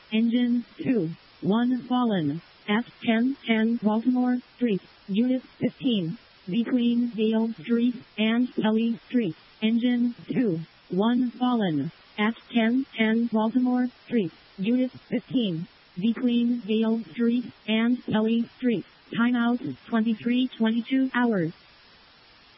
Engine 2. 1 fallen. At 1010 Baltimore Street, Unit 15. Between Gale Street and Kelly Street. Engine 2. 1 fallen. At 1010 Baltimore Street, Unit 15. Between Gale Street and Kelly Street. Timeout 23:22 hours.